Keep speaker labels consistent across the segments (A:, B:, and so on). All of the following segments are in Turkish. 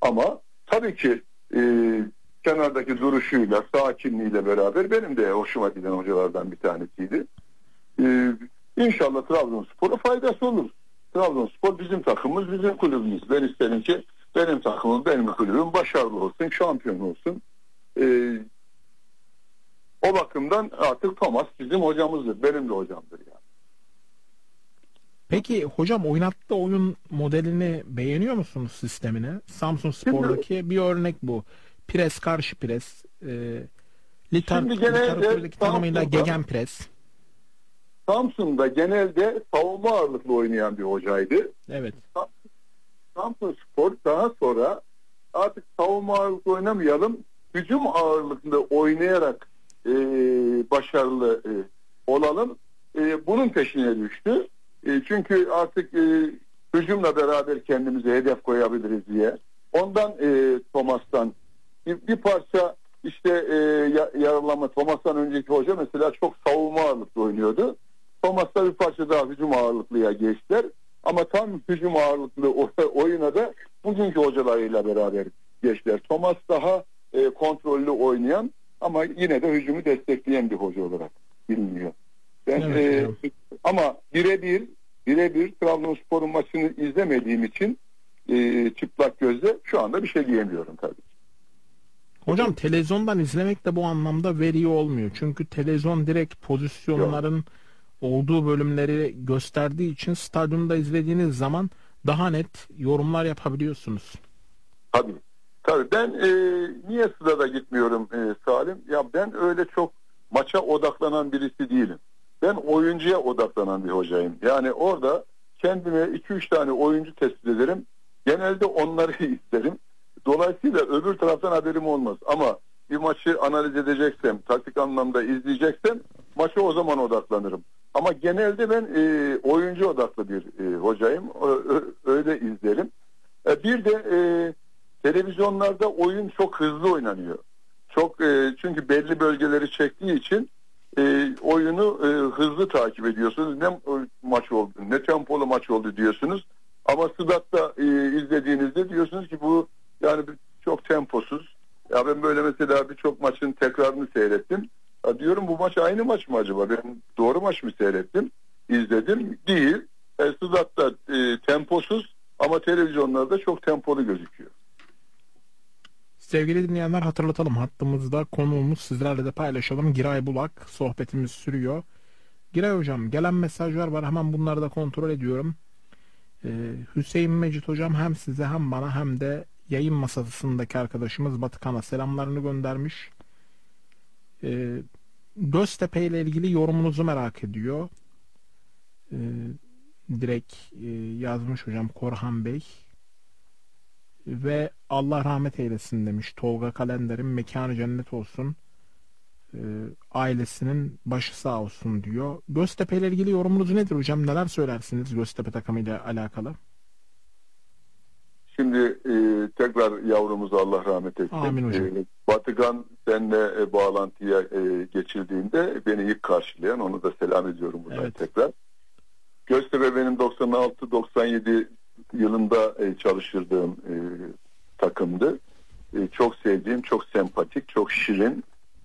A: Ama tabii ki kenardaki duruşuyla, sakinliğiyle beraber benim de hoşuma giden hocalardan bir tanesiydi. İnşallah Trabzonspor'a faydası olur. Trabzonspor bizim takımımız, bizim kulübümüz. Ben isterim ki benim takımım, benim kulübüm başarılı olsun, şampiyon olsun. O bakımdan artık Thomas bizim hocamızdır. Benim de hocamdır yani.
B: Peki hocam, oynattığı oyun modelini beğeniyor musunuz, sistemini? Samsunspor'daki bir örnek bu. Pres, karşı pres. Literatürdeki tanımıyla gegenpres.
A: Samsun'da genelde savunma ağırlıklı oynayan bir hocaydı.
B: Evet.
A: Samsunspor daha sonra artık savunma ağırlıklı oynamayalım, hücum ağırlıklı oynayarak başarılı olalım. Bunun peşine düştü. Çünkü artık hücumla beraber kendimize hedef koyabiliriz diye. Ondan Thomas'tan bir parça işte yararlanma. Thomas'tan önceki hoca mesela çok savunma ağırlıklı oynuyordu. Thomas'ta bir parça daha hücum ağırlıklıya geçtiler. Ama tam hücum ağırlıklı oyuna da bugünkü hocalarıyla beraber geçtiler. Thomas daha kontrollü oynayan ama yine de hücumu destekleyen bir hoca olarak biliniyor. Ama birebir Trabzonspor'un maçını izlemediğim için çıplak gözle şu anda bir şey diyemiyorum tabii.
B: Hocam, televizyondan izlemek de bu anlamda veriyor olmuyor. Çünkü televizyon direkt pozisyonların olduğu bölümleri gösterdiği için stadyumda izlediğiniz zaman daha net yorumlar yapabiliyorsunuz.
A: Tabii. Ben niye sırada gitmiyorum Salim? Ya ben öyle çok maça odaklanan birisi değilim. Ben oyuncuya odaklanan bir hocayım. Yani orada kendime 2-3 tane oyuncu tespit ederim. Genelde onları isterim. Dolayısıyla öbür taraftan haberim olmaz. Ama bir maçı analiz edeceksem, taktik anlamda izleyeceksem maça o zaman odaklanırım. Ama genelde ben oyuncu odaklı bir hocayım. Öyle izlerim. Bir de televizyonlarda oyun çok hızlı oynanıyor. Çünkü belli bölgeleri çektiği için oyunu hızlı takip ediyorsunuz. Ne maç oldu, ne tempolu maç oldu diyorsunuz. Ama statta izlediğinizde diyorsunuz ki bu yani çok temposuz. Ya ben böyle mesela birçok maçın tekrarını seyrettim. Ya diyorum, bu maç aynı maç mı acaba? Ben doğru maç mı seyrettim? İzledim. Değil. Statta temposuz ama televizyonlarda çok tempolu gözüküyor.
B: Sevgili dinleyenler, hatırlatalım, hattımızda konuğumuz, sizlerle de paylaşalım. Giray Bulak, sohbetimiz sürüyor. Giray hocam, gelen mesajlar var, hemen bunları da kontrol ediyorum. Hüseyin Mecit hocam hem size hem bana hem de yayın masasındaki arkadaşımız Batıkan'a selamlarını göndermiş. Göztepe ile ilgili yorumunuzu merak ediyor. Direkt yazmış hocam Korhan Bey. Ve Allah rahmet eylesin demiş. Tolga Kalender'in mekanı cennet olsun. Ailesinin başı sağ olsun diyor. Göztepe ile ilgili yorumunuz nedir hocam? Neler söylersiniz Göztepe takımıyla alakalı?
A: Şimdi tekrar yavrumuza Allah rahmet etsin.
B: Amin hocam.
A: Batıkan seninle bağlantıya geçildiğinde beni ilk karşılayan, onu da selam ediyorum buradan tekrar. Göztepe benim 96-97 yılında çalıştırdığım takımdı. Çok sevdiğim, çok sempatik, çok şirin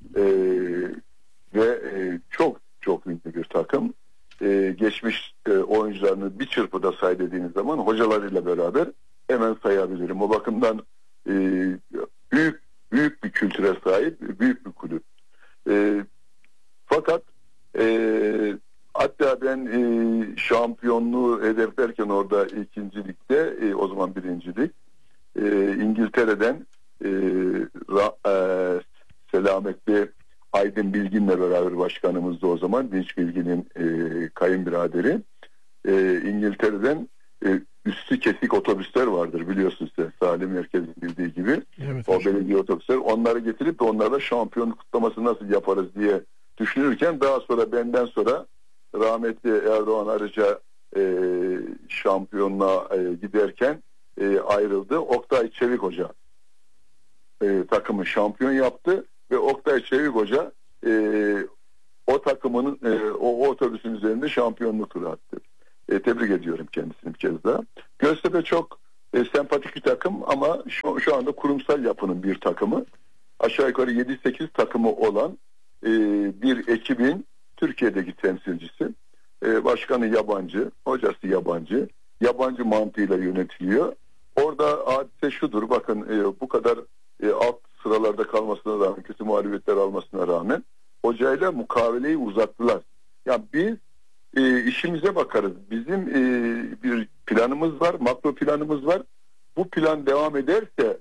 A: ve çok ünlü bir takım. Geçmiş oyuncularını bir çırpıda say dediğiniz zaman hocalarıyla beraber hemen sayabilirim. O bakımdan büyük bir kültüre sahip, büyük bir kulüp. Fakat hatta ben şampiyonluğu hedeflerken orada ikincilikte, o zaman birincilik, İngiltere'den selametli Aydın Bilgin'le beraber, başkanımızdı o zaman, Dinç Bilgin'in kayınbiraderi, İngiltere'den üstü kesik otobüsler vardır, biliyorsunuz size, Salim herkesin bildiği gibi.
B: Evet,
A: o belediye otobüsler, onları getirip de onlarla şampiyonluk kutlaması nasıl yaparız diye düşünürken, daha sonra benden sonra rahmetli Erdoğan Arıca şampiyonluğa giderken ayrıldı. Oktay Çevik Hoca takımı şampiyon yaptı ve Oktay Çevik Hoca o takımın o otobüsün üzerinde şampiyonluk turu attı. Tebrik ediyorum kendisini bir kez daha. Göztepe çok sempatik bir takım ama şu anda kurumsal yapının bir takımı. Aşağı yukarı 7-8 takımı olan bir ekibin Türkiye'deki temsilcisi. Başkanı yabancı, hocası yabancı. Yabancı mantığıyla yönetiliyor. Orada hadise şudur, bakın bu kadar alt sıralarda kalmasına rağmen, kötü mağlubiyetler almasına rağmen hocayla mukaveleyi uzattılar. Ya biz işimize bakarız. Bizim bir planımız var, makro planımız var. Bu plan devam ederse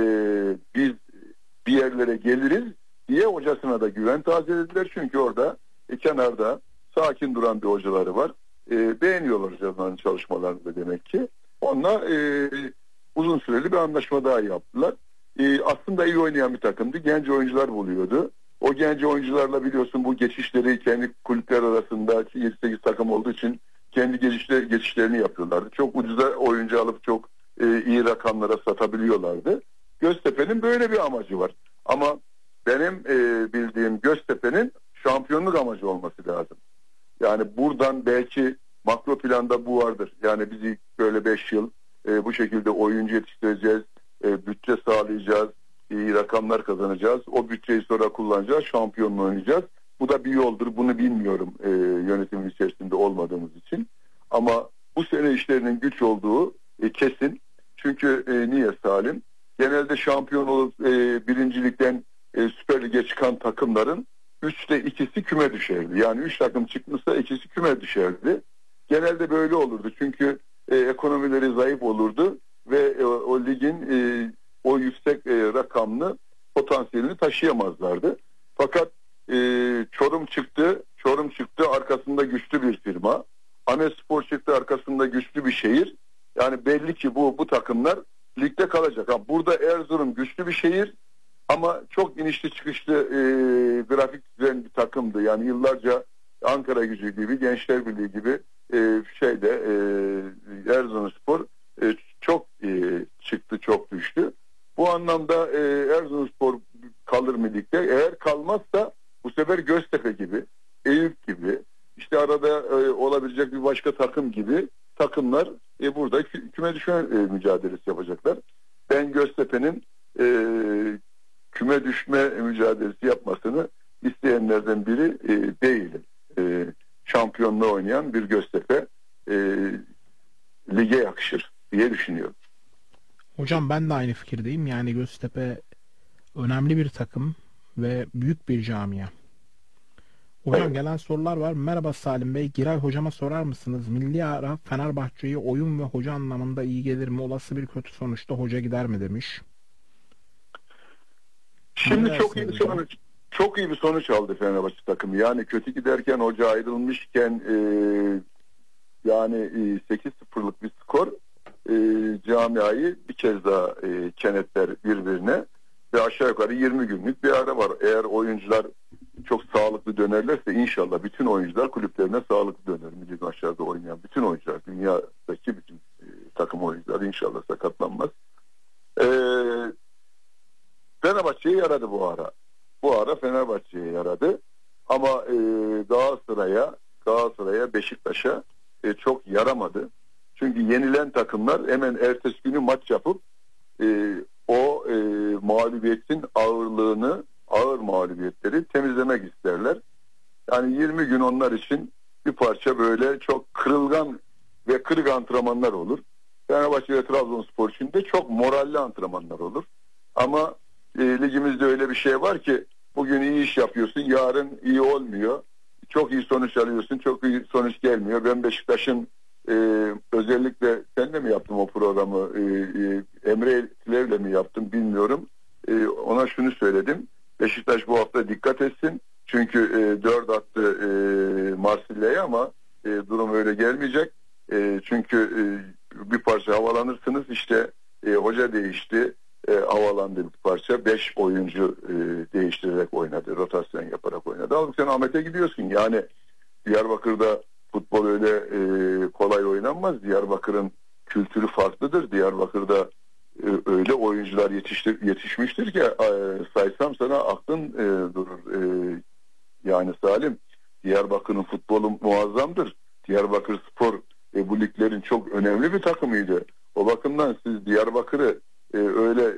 A: biz bir yerlere geliriz diye hocasına da güven tazelediler. Çünkü orada kenarda sakin duran bir hocaları var. Beğeniyorlar hocaların çalışmalarını da demek ki. Onunla uzun süreli bir anlaşma daha yaptılar. Aslında iyi oynayan bir takımdı. Genç oyuncular buluyordu. O genç oyuncularla biliyorsun bu geçişleri kendi kulüpler arasında 7-8 takım olduğu için kendi geçişlerini yapıyorlardı. Çok ucuza oyuncu alıp çok iyi rakamlara satabiliyorlardı. Göztepe'nin böyle bir amacı var. Ama benim bildiğim Göztepe'nin şampiyonluk amacı olması lazım. Yani buradan belki makro planda bu vardır. Yani bizi böyle 5 yıl bu şekilde oyuncu yetiştireceğiz, bütçe sağlayacağız, iyi rakamlar kazanacağız. O bütçeyi sonra kullanacağız, şampiyonluğu oynayacağız. Bu da bir yoldur. Bunu bilmiyorum yönetimin içerisinde olmadığımız için. Ama bu sene işlerinin güç olduğu kesin. Çünkü niye Salim? Genelde şampiyon olup birincilikten Süper Lig'e çıkan takımların 3'te 2'si küme düşerdi. Yani 3 takım çıkmışsa ikisi küme düşerdi. Genelde böyle olurdu. Çünkü ekonomileri zayıf olurdu ve o ligin o yüksek rakamlı potansiyelini taşıyamazlardı. Fakat Çorum çıktı arkasında güçlü bir firma. Ahmetspor çıktı arkasında güçlü bir şehir. Yani belli ki bu takımlar ligde kalacak. Burada Erzurum güçlü bir şehir ama çok inişli çıkışlı grafik düzen bir takımdı. Yani yıllarca Ankaragücü gibi, Gençler Birliği gibi Erzurumspor çok çıktı, çok düştü. Bu anlamda Erzurumspor kalır mı ligde? Eğer kalmazsa bu sefer Göztepe gibi, Eyüp gibi, işte arada olabilecek bir başka takım gibi takımlar burada küme düşme mücadelesi yapacaklar. Ben Göztepe'nin küme düşme mücadelesi yapmasını isteyenlerden biri değilim. Şampiyonluğu oynayan bir Göztepe lige yakışır diye düşünüyorum.
B: Hocam ben de aynı fikirdeyim. Yani Göztepe önemli bir takım ve büyük bir camia. Hocam
A: Evet.
B: gelen sorular var. Merhaba Salim Bey. Giray hocama sorar mısınız? Milli ara Fenerbahçe'yi oyun ve hoca anlamında iyi gelir mi? Olası bir kötü sonuçta hoca gider mi demiş.
A: Şimdi
B: Ne
A: çok iyi bir
B: dersiniz hocam?
A: çok iyi bir sonuç aldı Fenerbahçe takımı. Yani kötü giderken hoca ayrılmışken yani 8-0'lık bir skor camiayı bir kez daha kenetler birbirine ve aşağı yukarı 20 günlük bir ara var. Eğer oyuncular çok sağlıklı dönerlerse inşallah bütün oyuncular kulüplerine sağlıklı döner. Milli maçlarda oynayan bütün oyuncular, dünyadaki bütün takım oyuncuları inşallah sakatlanmaz. Fenerbahçe'ye yaradı bu ara. Bu ara Fenerbahçe'ye yaradı. Ama Galatasaray'a, Beşiktaş'a çok yaramadı. Çünkü yenilen takımlar hemen ertesi günü maç yapıp o mağlubiyetin ağırlığını, ağır mağlubiyetleri temizlemek isterler. Yani 20 gün onlar için bir parça böyle çok kırılgan ve kırık antrenmanlar olur. Fenerbahçe ve Trabzonspor için de çok moralli antrenmanlar olur. Ama ligimizde öyle bir şey var ki bugün iyi iş yapıyorsun, yarın iyi olmuyor. Çok iyi sonuç alıyorsun, çok iyi sonuç gelmiyor. Ben Beşiktaş'ın özellikle senle mi yaptım o programı, Emre Tilev'le mi yaptım bilmiyorum. Ona şunu söyledim. Beşiktaş bu hafta dikkat etsin. Çünkü 4 attı Marsilya'ya ama durum öyle gelmeyecek. Çünkü bir parça havalanırsınız. İşte hoca değişti. Havalandı bir parça. 5 oyuncu değiştirerek oynadı. Rotasyon yaparak oynadı. Halbuki sen Ahmet'e gidiyorsun. Yani Diyarbakır'da futbol öyle kolay oynanmaz. Diyarbakır'ın kültürü farklıdır. Diyarbakır'da öyle oyuncular yetişmiştir ki saysam sana aklın durur. Yani Salim, Diyarbakır'ın futbolu muazzamdır. Diyarbakırspor bu liglerin çok önemli bir takımıydı. O bakımdan siz Diyarbakır'ı öyle